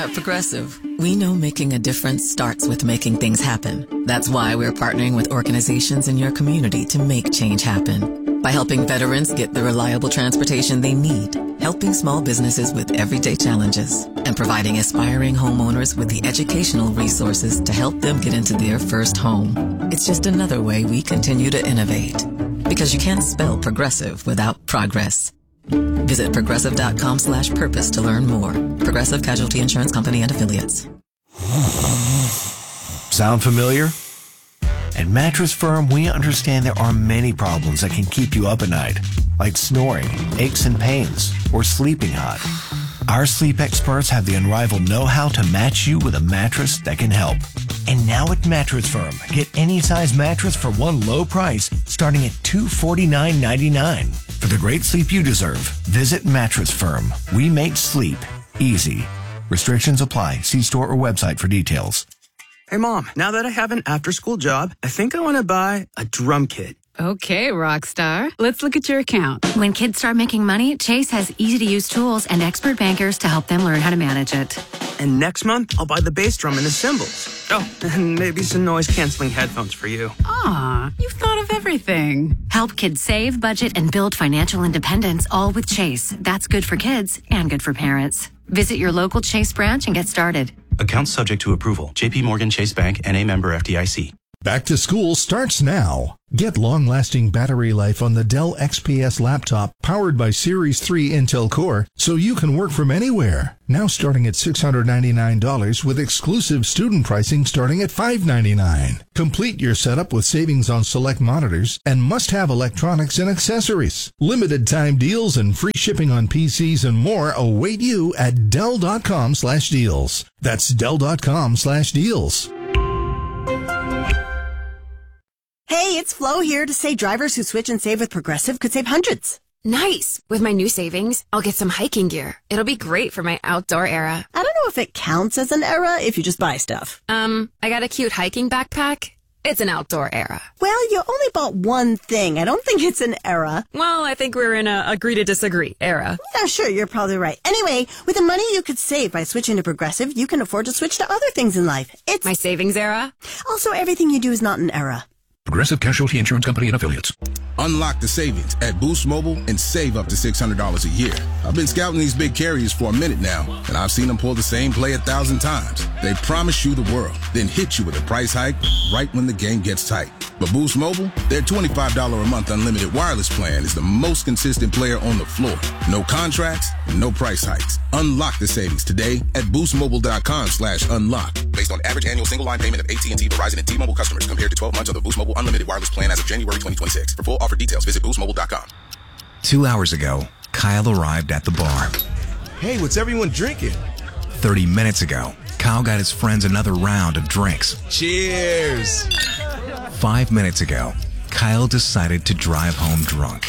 At Progressive, we know making a difference starts with making things happen. That's why we're partnering with organizations in your community to make change happen. By helping veterans get the reliable transportation they need, helping small businesses with everyday challenges, and providing aspiring homeowners with the educational resources to help them get into their first home. It's just another way we continue to innovate. Because you can't spell progressive without progress. Visit progressive.com/purpose to learn more. Progressive Casualty Insurance Company and Affiliates. Sound familiar? At Mattress Firm, we understand there are many problems that can keep you up at night, like snoring, aches and pains, or sleeping hot. Our sleep experts have the unrivaled know-how to match you with a mattress that can help. And now at Mattress Firm, get any size mattress for one low price, starting at $249.99. For the great sleep you deserve, visit Mattress Firm. We make sleep easy. Restrictions apply. See store or website for details. Hey, Mom, now that I have an after-school job, I think I want to buy a drum kit. Okay, Rockstar. Let's look at your account. When kids start making money, Chase has easy-to-use tools and expert bankers to help them learn how to manage it. And next month, I'll buy the bass drum and the cymbals. Oh, and maybe some noise-canceling headphones for you. Aw, you've thought of everything. Help kids save, budget, and build financial independence, all with Chase. That's good for kids and good for parents. Visit your local Chase branch and get started. Accounts subject to approval. JP Morgan Chase Bank, N.A. member FDIC. Back to school starts now. Get long-lasting battery life on the Dell XPS laptop powered by Series 3 Intel Core so you can work from anywhere. Now starting at $699 with exclusive student pricing starting at $599. Complete your setup with savings on select monitors and must-have electronics and accessories. Limited time deals and free shipping on PCs and more await you at Dell.com/deals. That's Dell.com/deals. Hey, it's Flo here to say drivers who switch and save with Progressive could save hundreds. Nice. With my new savings, I'll get some hiking gear. It'll be great for my outdoor era. I don't know if it counts as an era if you just buy stuff. I got a cute hiking backpack. It's an outdoor era. Well, you only bought one thing. I don't think it's an era. Well, I think we're in a agree to disagree era. Yeah, sure, you're probably right. Anyway, with the money you could save by switching to Progressive, you can afford to switch to other things in life. It's my savings era. Also, everything you do is not an era. Progressive Casualty Insurance Company and Affiliates. Unlock the savings at Boost Mobile and save up to $600 a year. I've been scouting these big carriers for a minute now, and I've seen them pull the same play 1,000 times. They promise you the world, then hit you with a price hike right when the game gets tight. But Boost Mobile, their $25 a month unlimited wireless plan is the most consistent player on the floor. No contracts, no price hikes. Unlock the savings today at boostmobile.com/unlock. Based on average annual single line payment of AT&T, Verizon, and T-Mobile customers compared to 12 months of the Boost Mobile unlimited wireless plan as of January 2026. For full offer details, visit boostmobile.com. 2 hours ago, Kyle arrived at the bar. Hey, what's everyone drinking? 30 minutes ago, Kyle got his friends another round of drinks. Cheers! 5 minutes ago, Kyle decided to drive home drunk.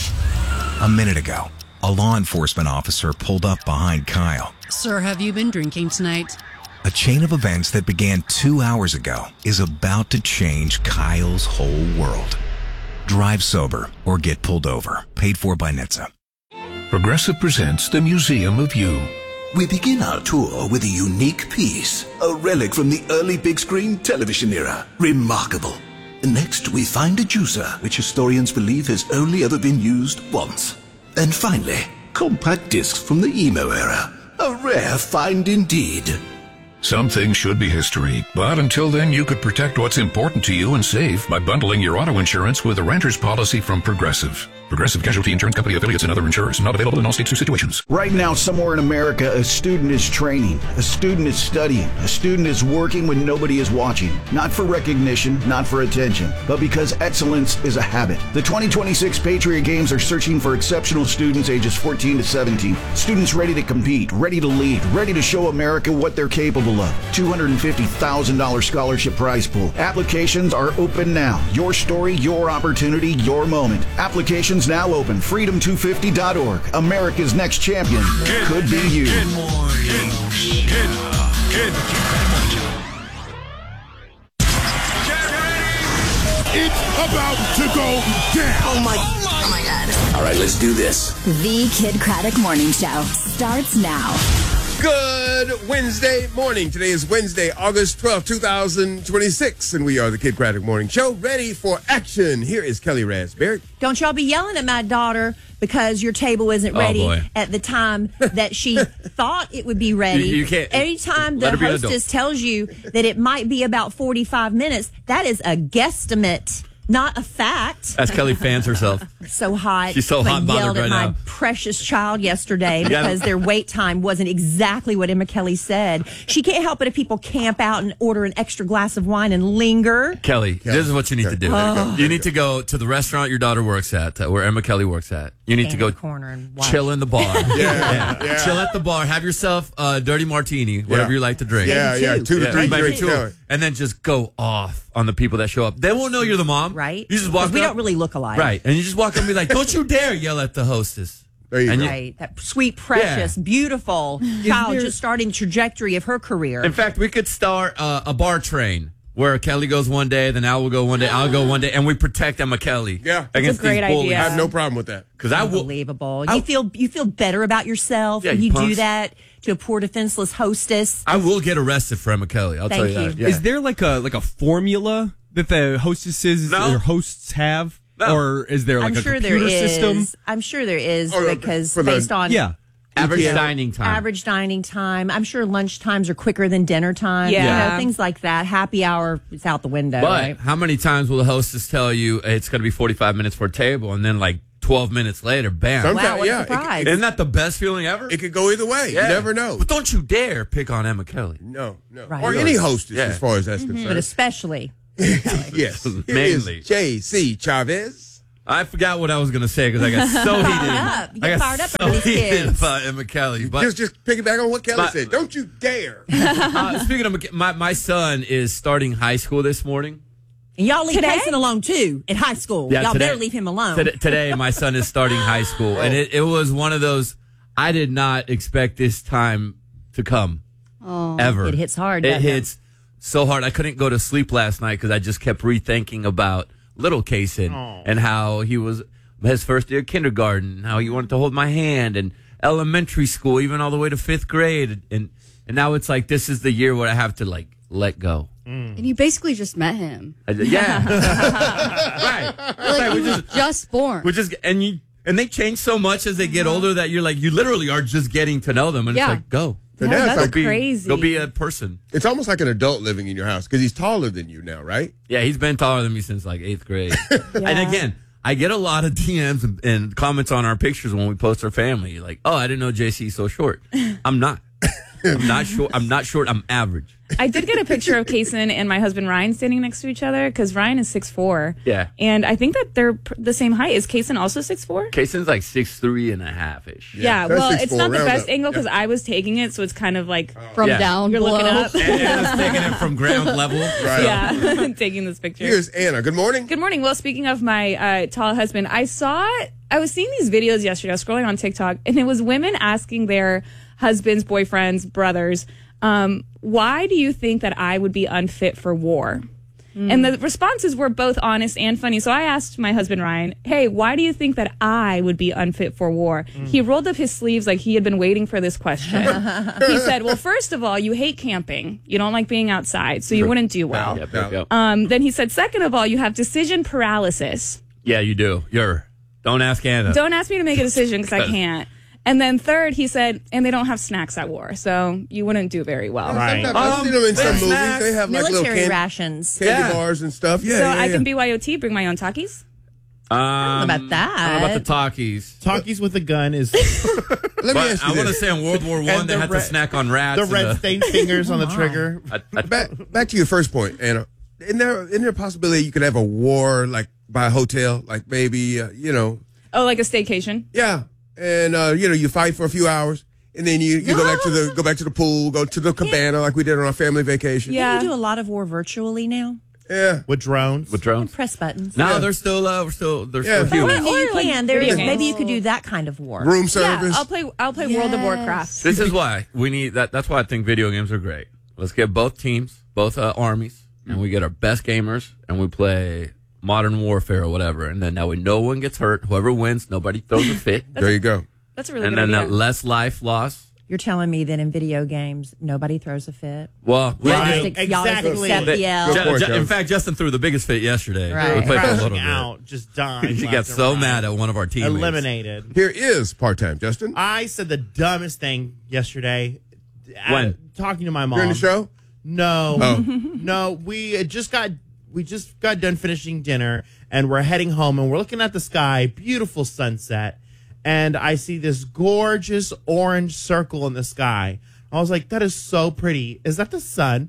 A minute ago, a law enforcement officer pulled up behind Kyle. Sir, have you been drinking tonight? A chain of events that began 2 hours ago is about to change Kyle's whole world. Drive sober or get pulled over. Paid for by NHTSA. Progressive presents the Museum of You. We begin our tour with a unique piece, a relic from the early big screen television era. Remarkable. Next, we find a juicer, which historians believe has only ever been used once. And finally, compact discs from the emo era. A rare find indeed. Some things should be history, but until then you could protect what's important to you and save by bundling your auto insurance with a renter's policy from Progressive. Progressive Casualty Insurance Company affiliates and other insurers. Not available in all states or situations. Right now, somewhere in America, a student is training, a student is studying, a student is working when nobody is watching. Not for recognition, not for attention, but because excellence is a habit. The 2026 Patriot Games are searching for exceptional students ages 14 to 17. Students ready to compete, ready to lead, ready to show America what they're capable of. $250,000 scholarship prize pool. Applications are open now. Your story, your opportunity, your moment. Applications now open. Freedom250.org. America's next champion could be you. Good morning. Good. It's about to go down. Oh my God. All right, let's do this. The Kid Craddock Morning Show starts now. Good Wednesday morning. Today is Wednesday, August 12th, 2026, and we are the Kid Craddock Morning Show, ready for action. Here is Kelly Raspberry. Don't y'all be yelling at my daughter because your table isn't ready at the time that she thought it would be ready. You can't. Anytime the hostess tells you that it might be about 45 minutes, that is a guesstimate, not a fact. As Kelly fans herself. So hot. She's so hot I yelled bothered at right my now. precious child yesterday because their wait time wasn't exactly what Emma Kelly said. She can't help it if people camp out and order an extra glass of wine and linger. Kelly, this is what you need to do. Oh. You need to go to the restaurant your daughter works at, where Emma Kelly works at. You need to go corner and watch. chill in the bar. Yeah. Chill at the bar. Have yourself a dirty martini, whatever you like to drink. Yeah. 2 to 3 maybe drinks. 2. And then just go off on the people that show up. They won't know you're the mom. Right. You just walk up. We don't really look alike. Right. And you just walk up and be like, don't you dare yell at the hostess. There you go. Right. That sweet, precious, beautiful child just starting the trajectory of her career. In fact, we could start a bar train where Kelly goes one day, then Al will go one day, I'll go one day, and we protect Emma Kelly. Yeah. Against a great these bullies. idea. I have no problem with that. Because I will. Unbelievable. You feel better about yourself when you you do punks. that to a poor defenseless hostess. I will get arrested for Emma Kelly. I'll tell you Thank that. you. Yeah. Is there like a formula that the hostesses or hosts have? No. Or is there like I'm a sure computer there is. system? I'm sure there is because for the- based on Average dining time. average dining time. I'm sure lunch times are quicker than dinner time. Yeah. You know, things like that. Happy hour is out the window. But right? how many times will the hostess tell you it's going to be 45 minutes for a table, and then like 12 minutes later, bam. Sometimes, Wow, what a yeah, surprise. Isn't that the best feeling ever? It could go either way. Yeah. You never know. But don't you dare pick on Emma Kelly. No. Right. Or any hostess, Yeah. as far as that's But concerned. especially Yes. Here Mainly. is J.C. Chavez. I forgot what I was going to say because I got so heated. up. You get I got fired up so over these heated kids. about Emma Kelly. But Just piggyback on what Kelly But- said. Don't you dare. speaking of my son is starting high school this morning. and y'all leave Today? Tyson alone too in high school. Y'all better leave him alone. Today, my son is starting high school, and it was one of those. I did not expect this time to come ever. It hits hard. It doesn't hits so hard. I couldn't go to sleep last night because I just kept rethinking about little Kaysen and how he was his first year of kindergarten, how he wanted to hold my hand, and elementary school, even all the way to 5th grade, and now it's like this is the year where I have to like let go. And you basically just met him. Yeah, right. Like, we he was just born. We just and they change so much as they get older that you're like you literally are just getting to know them, and it's like go. So now it's like crazy. Go be a person. It's almost like an adult living in your house because he's taller than you now, right? Yeah, he's been taller than me since like 8th grade. And again, I get a lot of DMs and comments on our pictures when we post our family. Like, oh, I didn't know JC's so short. I'm not. I'm not short. I'm not short. I'm average. I did get a picture of Kaysen and my husband Ryan standing next to each other because Ryan is 6'4". Yeah. And I think that they're the same height. Is Kaysen also 6'4"? Kaysen's like 6'3.5" Yeah, that's well, it's 6'4", not the round best up. angle because I was taking it, so it's kind of like From down you're below. looking up. And Anna's taking it from ground level. Right. Yeah, taking this picture. Here's Anna. Good morning. Good morning. Well, speaking of my tall husband, I was seeing these videos yesterday. I was scrolling on TikTok, and it was women asking their husbands, boyfriends, brothers, why do you think that I would be unfit for war? And the responses were both honest and funny. So I asked my husband, Ryan, hey, why do you think that I would be unfit for war? He rolled up his sleeves like he had been waiting for this question. He said, well, first of all, you hate camping. You don't like being outside, so you wouldn't do well. Yep. Then he said, second of all, you have decision paralysis. Yeah, you do. Don't ask Anna. Don't ask me to make a decision because I can't. And then third, he said, and they don't have snacks at war, so you wouldn't do very well. Right. I've seen them in some movies. They have like military little rations. candy bars and stuff. Yeah, So yeah, I yeah. can BYOT, bring my own Takis? I don't know about that. I don't know about the talkies. Talkies with a gun is. Let me ask you I want to this. say in World War I, And they the had to red- snack on rats. The and red stained fingers on the trigger. Back to your first point, Anna. Isn't there a possibility you could have a war like by a hotel, like maybe Oh, like a staycation? Yeah, and you fight for a few hours, and then you go back to the pool, go to the cabana like we did on our family vacation. Yeah. You do a lot of war virtually now. Yeah, with drones. Press buttons. No, they're still still human. You Or like can. video games. Maybe you could do that kind of war. Room service. Yeah, I'll play World of Warcraft. This is why we need that. That's why I think video games are great. Let's get both teams, both armies, and we get our best gamers, and we play Modern Warfare or whatever. And then that way no one gets hurt. Whoever wins, nobody throws a fit. There you go. That's a really and good then idea. that less life loss. You're telling me that in video games, nobody throws a fit? Well, Y'all just accept the L. In fact, Justin threw the biggest fit yesterday. Right. We played for a little bit. Out, just dying. She got so mad at one of our teammates. Eliminated. Here is part-time Justin. I said the dumbest thing yesterday. When? Talking to my mom. During the show? No. Oh. No, we just got done finishing dinner, and we're heading home, and we're looking at the sky, beautiful sunset, and I see this gorgeous orange circle in the sky. I was like, that is so pretty. Is that the sun?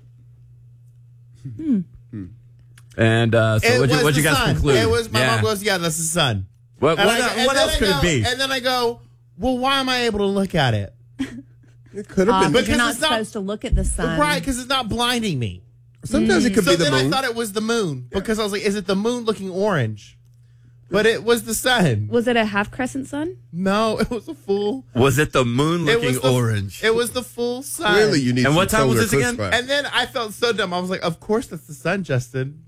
And so what'd you guys sun. conclude? It was, my mom goes, yeah, that's the sun. What else could it be? And then I go, well, why am I able to look at it? It could have been. Because you're not supposed to look at the sun. Right, because it's not blinding me. Sometimes it could be the moon. So then I thought it was the moon because I was like, is it the moon looking orange? But it was the sun. Was it a half crescent sun? No, it was a full. Was it the moon looking orange? It was the full sun. Clearly, you need. And what time was this again? And then I felt so dumb. I was like, of course that's the sun, Justin.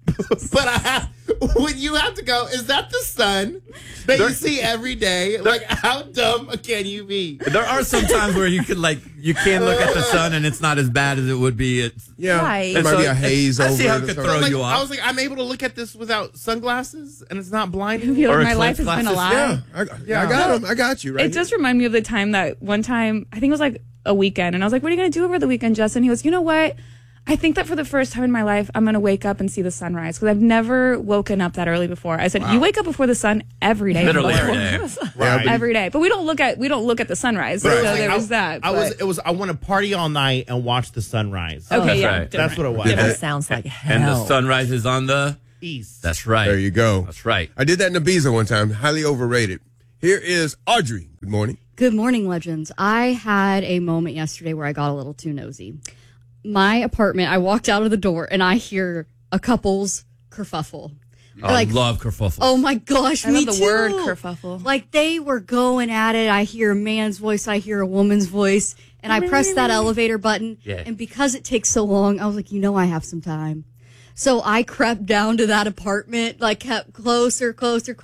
But when you have to go, is that the sun that you see every day? Like, how dumb can you be? There are some times where you can you can look at the sun and it's not as bad as it would be. Right. There might be a haze over it. I see how it could throw you off. I was like, I'm able to look at this without sunglasses and it's not blinding me. My life has been a lie. I got them. I got you. Right. It does remind me of the time that one time, I think it was like a weekend, and I was like, what are you going to do over the weekend, Justin? He goes, you know what? I think that for the first time in my life, I'm going to wake up and see the sunrise because I've never woken up that early before. I said, you wake up before the sun every day. Literally every day. Right. Every day. But we don't look at the sunrise. Right. So there was that. I want to party all night and watch the sunrise. Okay, that's right. That's what it was. That sounds like hell. And the sunrise is on the east. That's right. There you go. That's right. I did that in Ibiza one time. Highly overrated. Here is Audrey. Good morning. Good morning, legends. I had a moment yesterday where I got a little too nosy. My apartment, I walked out of the door and I hear a couple's kerfuffle. I love kerfuffle. Oh my gosh, I me love the too. word kerfuffle. Like they were going at it. I hear a man's voice, I hear a woman's voice, and I press that elevator button. Yeah. And because it takes so long, I was like, I have some time. So I crept down to that apartment, kept closer.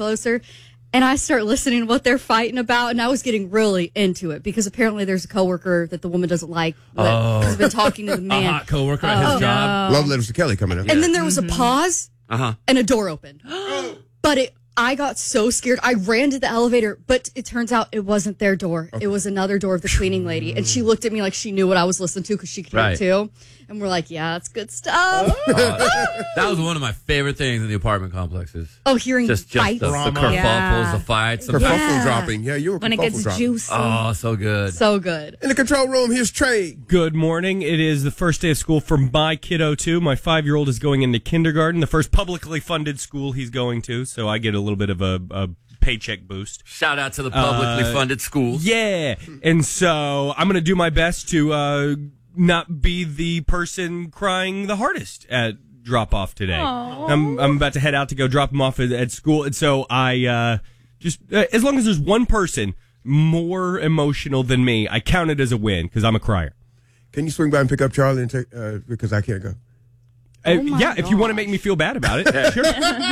And I start listening to what they're fighting about, and I was getting really into it because apparently there's a coworker that the woman doesn't like that has been talking to the man. A hot coworker at his job. Love letters to Kelly coming up. And then there was a pause, and a door opened. But I got so scared. I ran to the elevator, but it turns out it wasn't their door. Okay. It was another door of the cleaning lady. And she looked at me like she knew what I was listening to because she could hear it too. And we're like, yeah, that's good stuff. That was one of my favorite things in the apartment complexes. Oh, hearing just fights. the kerfuffles, the fights. Kerfuffle dropping. Yeah, you were when it kerfuffle gets dropping. juicy. Oh, so good. So good. In the control room, here's Trey. Good morning. It is the first day of school for my kiddo, too. My 5-year-old is going into kindergarten, the first publicly funded school he's going to, so I get a little bit of a paycheck boost. Shout out to the publicly funded schools. Yeah. And so I'm going to do my best to not be the person crying the hardest at drop off today. I'm about to head out to go drop him off at school. And so I just, as long as there's one person more emotional than me, I count it as a win because I'm a crier. Can you swing by and pick up Charlie and take, because I can't go? If you want to make me feel bad about it, sure.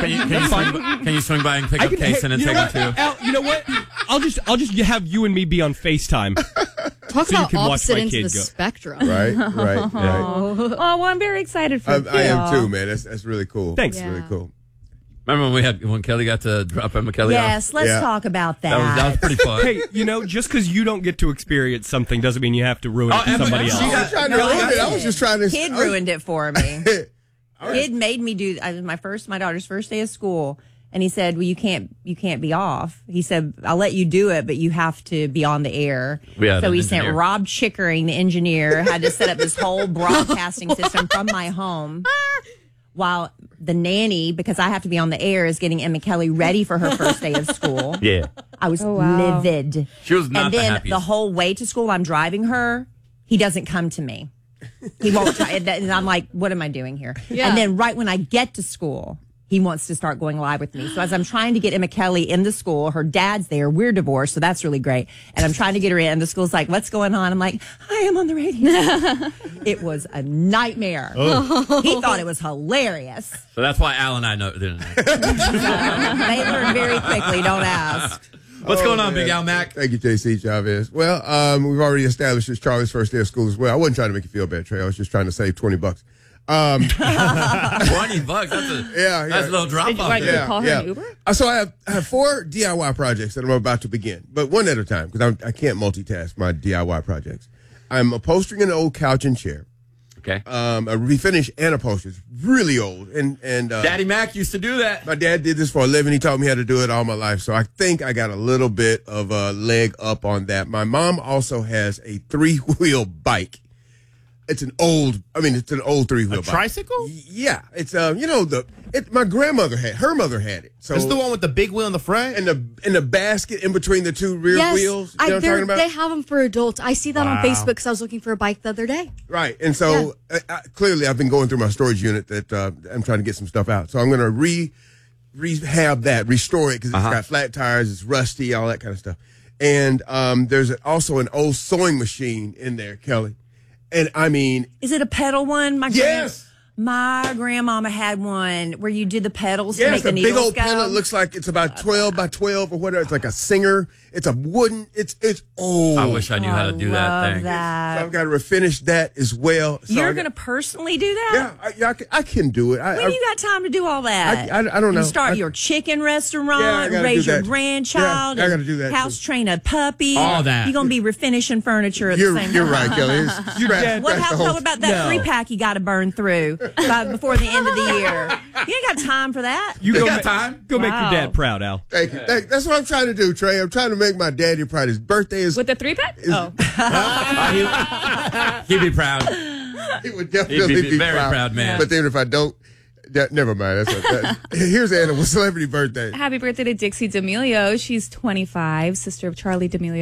Can you swing by and pick up Kason and take him too? Al, you know what? I'll just have you and me be on FaceTime. Talk so about you can watch opposite my ends of kid the go. spectrum. Right. Oh, well, I'm very excited for you. I am too, man. That's really cool. Thanks. That's really cool. Remember when Kelly got to drop Emma Kelly off? Yes, let's talk about that. That was pretty fun. Hey, just because you don't get to experience something doesn't mean you have to ruin it for somebody else. I was just trying to. Kid ruined it for me. Kid made me do my daughter's first day of school, and he said, "Well, you can't be off." He said, "I'll let you do it, but you have to be on the air." So he sent Rob Chickering, the engineer, had to set up this whole broadcasting system from my home. While the nanny, because I have to be on the air, is getting Emma Kelly ready for her first day of school. Yeah. I was livid. She was not and the then happiest. the whole way to school, I'm driving her. He doesn't come to me. He won't try. And I'm like, what am I doing here? Yeah. And then right when I get to school, he wants to start going live with me. So as I'm trying to get Emma Kelly in the school, her dad's there. We're divorced, so that's really great. And I'm trying to get her in. And the school's like, what's going on? I'm like, I am on the radio. It was a nightmare. Oh. He thought it was hilarious. So that's why Al and I didn't know. They learn very quickly. Don't ask. What's going on, Big Al Mac? Thank you, JC Chavez. Well, we've already established it's Charlie's first day of school as well. I wasn't trying to make you feel bad, Trey. I was just trying to save $20. $20. That's a little drop off. Did you call her an Uber? So I have 4 DIY projects that I'm about to begin, but one at a time because I can't multitask my DIY projects. I'm upholstering an old couch and chair. Okay. A refinish and upholstery. It's really old. And Daddy Mac used to do that. My dad did this for a living. He taught me how to do it all my life. So I think I got a little bit of a leg up on that. My mom also has a 3-wheel bike. It's an old 3-wheel bike. Tricycle? Yeah. It's, my grandmother her mother had it. So it's the one with the big wheel in the front? And the basket in between the 2 rear wheels. You know what I'm talking about? They have them for adults. I see that on Facebook because I was looking for a bike the other day. Right. And so clearly I've been going through my storage unit that I'm trying to get some stuff out. So I'm going to rehab that, restore it because it's got flat tires, it's rusty, all that kind of stuff. And there's also an old sewing machine in there, Kelly. And I mean, is it a pedal one? Yes. My grandmama had one where you do the pedals to make the needles big old go. pedal. It looks like it's about 12 by 12 or whatever. It's like a Singer. It's a wooden. It's old. I wish I knew how to do that thing. So I've got to refinish that as well. So You're going to personally do that? Yeah, I can do it. When you got time to do all that? I don't know. You start your chicken restaurant, raise your grandchild, I got to do that. house train a puppy. All that. You're going to be refinishing furniture at the same time. You're right, Kelly. What about that 3-pack you got to burn through before the end of the year? You ain't got time for that. You got time. Go make your dad proud, Al. Thank you. That's what I'm trying to do, Trey. I'm trying to make my daddy proud. His birthday is with the 3-pack. He'd be proud. He would definitely be very proud, man. But then if I don't, never mind. Here's Anna with celebrity birthday. Happy birthday to Dixie D'Amelio. She's 25, sister of Charlie D'Amelio.